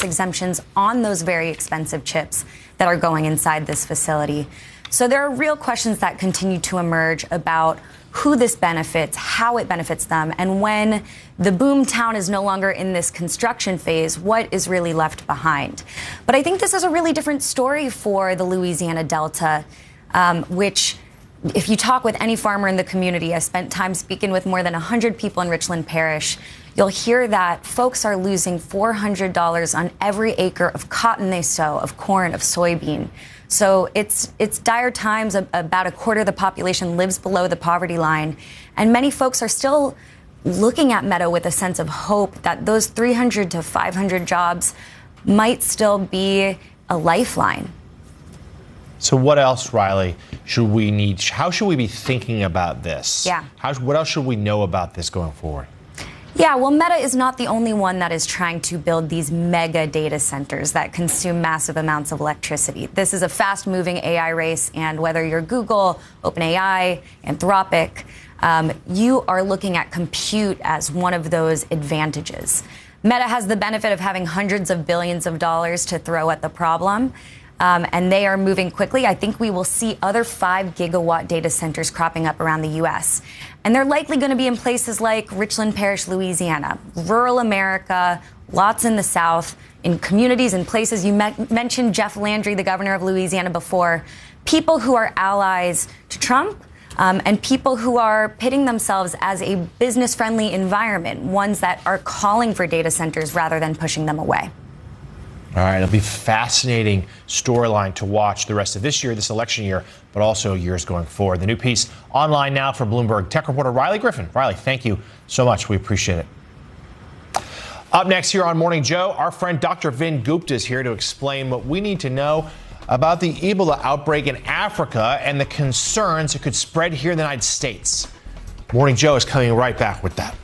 tax exemptions on those very expensive chips that are going inside this facility. So there are real questions that continue to emerge about who this benefits, how it benefits them, and when the boom town is no longer in this construction phase, what is really left behind. But I think this is a really different story for the Louisiana Delta, which, if you talk with any farmer in the community, I spent time speaking with more than 100 people in Richland Parish, you'll hear that folks are losing $400 on every acre of cotton they sow, of corn, of soybean. So it's dire times. About a quarter of the population lives below the poverty line. And many folks are still looking at Meadow with a sense of hope that those 300 to 500 jobs might still be a lifeline. So what else, Riley, should we need? How should we be thinking about this? Yeah. What else should we know about this going forward? Yeah, well, Meta is not the only one that is trying to build these mega data centers that consume massive amounts of electricity. This is a fast-moving AI race, and whether you're Google, OpenAI, Anthropic, you are looking at compute as one of those advantages. Meta has the benefit of having hundreds of billions of dollars to throw at the problem. And they are moving quickly. I think we will see other 5-gigawatt data centers cropping up around the U.S. And they're likely going to be in places like Richland Parish, Louisiana, rural America, lots in the South, in communities and places. You mentioned Jeff Landry, the governor of Louisiana, before. People who are allies to Trump and people who are pitting themselves as a business-friendly environment, ones that are calling for data centers rather than pushing them away. All right, it'll be fascinating storyline to watch the rest of this year, this election year, but also years going forward. The new piece online now from Bloomberg tech reporter Riley Griffin. Riley, thank you so much. We appreciate it. Up next here on Morning Joe, our friend Dr. Vin Gupta is here to explain what we need to know about the Ebola outbreak in Africa and the concerns it could spread here in the United States. Morning Joe is coming right back with that.